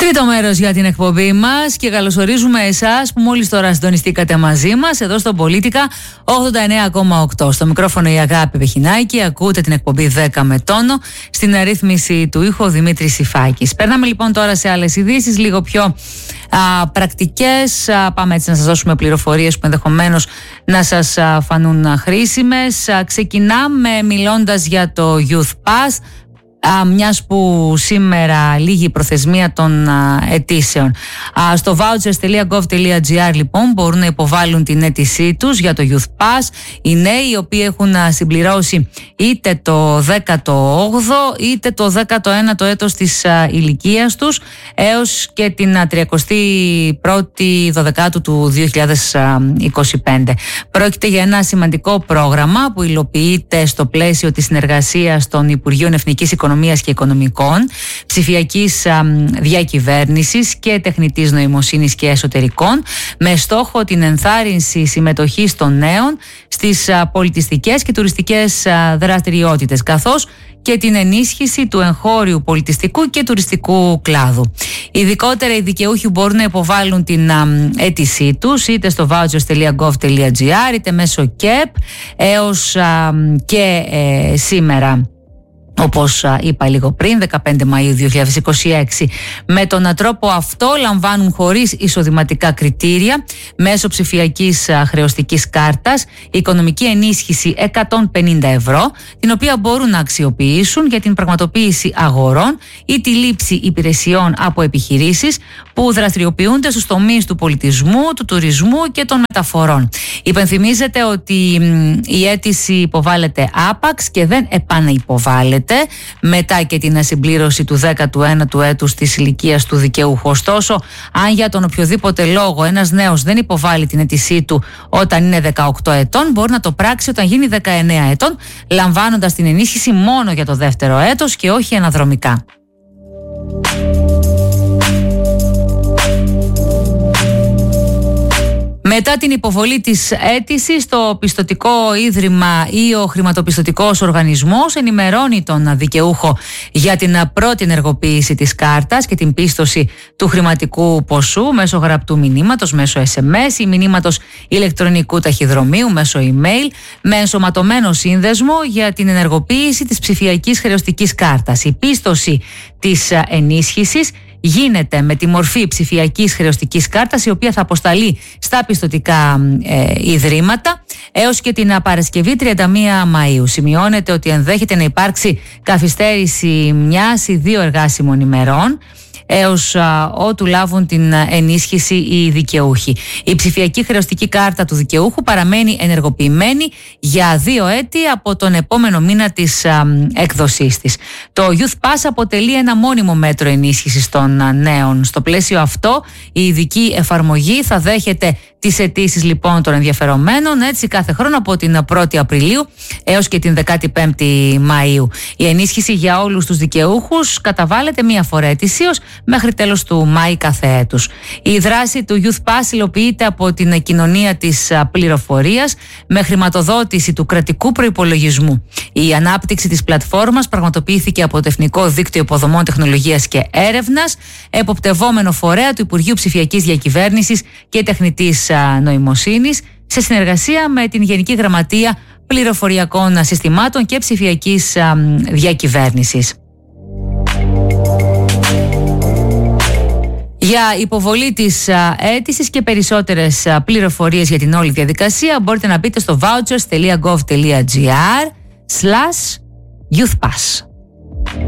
Τρίτο μέρος για την εκπομπή μας και καλωσορίζουμε εσάς που μόλις τώρα συντονιστήκατε μαζί μας εδώ στο Πολίτικα 89,8. Στο μικρόφωνο η Αγάπη Βεχινάκη, ακούτε την εκπομπή 10 με τόνο, στην αρρύθμιση του ήχου Δημήτρης Σιφάκης. Περνάμε λοιπόν τώρα σε άλλες ειδήσεις, λίγο πιο πρακτικές. Πάμε έτσι να σας δώσουμε πληροφορίες που ενδεχομένως να σας φανούν χρήσιμες. Ξεκινάμε μιλώντας για το Youth Pass. Μιας που σήμερα λήγει η προθεσμία των αιτήσεων. Στο vouchers.gov.gr λοιπόν μπορούν να υποβάλουν την αίτησή τους για το Youth Pass οι νέοι οι οποίοι έχουν συμπληρώσει είτε το 18ο είτε το 19ο έτος της ηλικίας τους έως και την 31η Δωδεκάτου του 2025. Πρόκειται για ένα σημαντικό πρόγραμμα που υλοποιείται στο πλαίσιο της συνεργασίας των Υπουργείων Εθνικής Οικονομίας και Οικονομικών, ψηφιακής διακυβέρνησης και τεχνητής νοημοσύνης και εσωτερικών, με στόχο την ενθάρρυνση συμμετοχής των νέων στις πολιτιστικές και τουριστικές δραστηριότητες, καθώς και την ενίσχυση του εγχώριου πολιτιστικού και τουριστικού κλάδου. Ειδικότερα οι δικαιούχοι μπορούν να υποβάλουν την αίτησή τους είτε στο vouchers.gov.gr είτε μέσω ΚΕΠ έως και σήμερα. Όπως είπα λίγο πριν, 15 Μαΐου 2026. Με τον τρόπο αυτό λαμβάνουν χωρίς εισοδηματικά κριτήρια, μέσω ψηφιακής χρεωστικής κάρτας, οικονομική ενίσχυση 150 ευρώ, την οποία μπορούν να αξιοποιήσουν για την πραγματοποίηση αγορών ή τη λήψη υπηρεσιών από επιχειρήσεις που δραστηριοποιούνται στους τομείς του πολιτισμού, του τουρισμού και των μεταφορών. Υπενθυμίζεται ότι η αίτηση υποβάλλεται άπαξ και δεν επαναυποβάλλεται μετά και την συμπλήρωση του 19ου έτους της ηλικίας του δικαιούχου. Ωστόσο, αν για τον οποιοδήποτε λόγο ένας νέος δεν υποβάλλει την αίτησή του όταν είναι 18 ετών, μπορεί να το πράξει όταν γίνει 19 ετών, λαμβάνοντας την ενίσχυση μόνο για το δεύτερο έτος και όχι αναδρομικά. Μετά την υποβολή της αίτησης, το πιστωτικό ίδρυμα ή ο χρηματοπιστωτικός οργανισμός ενημερώνει τον δικαιούχο για την πρώτη ενεργοποίηση της κάρτας και την πίστοση του χρηματικού ποσού μέσω γραπτού μηνύματος, μέσω SMS ή μηνύματος ηλεκτρονικού ταχυδρομείου, μέσω email, με ενσωματωμένο σύνδεσμο για την ενεργοποίηση της ψηφιακής χρεωστικής κάρτας. Η πίστοση της ενίσχυσης γίνεται με τη μορφή ψηφιακής χρεωστικής κάρτας, η οποία θα αποσταλεί στα πιστωτικά ιδρύματα έως και την Παρασκευή 31 Μαΐου. Σημειώνεται ότι ενδέχεται να υπάρξει καθυστέρηση 1 ή 2 εργάσιμων ημερών έως ότου λάβουν την ενίσχυση οι δικαιούχοι. Η ψηφιακή χρεωστική κάρτα του δικαιούχου παραμένει ενεργοποιημένη για 2 έτη από τον επόμενο μήνα της έκδοσής της. Το Youth Pass αποτελεί ένα μόνιμο μέτρο ενίσχυσης των νέων. Στο πλαίσιο αυτό, η ειδική εφαρμογή θα δέχεται τις αιτήσεις λοιπόν των ενδιαφερομένων έτσι κάθε χρόνο από την 1η Απριλίου έως και την 15η Μαΐου. Η ενίσχυση για όλους τους δικαιούχους καταβάλλεται μία φορά ετησίως μέχρι τέλος του Μάη κάθε έτους. Η δράση του Youth Pass υλοποιείται από την κοινωνία της πληροφορίας με χρηματοδότηση του κρατικού προϋπολογισμού. Η ανάπτυξη της πλατφόρμας πραγματοποιήθηκε από το Εθνικό Δίκτυο Υποδομών Τεχνολογίας και Έρευνας, εποπτευόμενο φορέα του Υπουργείου Ψηφιακής Διακυβέρνησης και Τεχνητής Νοημοσύνης, σε συνεργασία με την Γενική Γραμματεία Πληροφοριακών Συστημάτων και Ψηφιακής Διακυβέρνησης. Για υποβολή της αίτησης και περισσότερες πληροφορίες για την όλη διαδικασία μπορείτε να μπείτε στο vouchers.gov.gr/youthpass.